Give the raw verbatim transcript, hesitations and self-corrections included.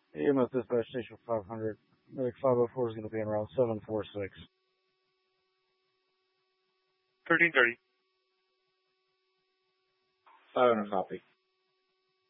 E M S dispatch station five hundred. Medic five oh four is going to be in around seven four six. thirteen thirty. five hundred copy.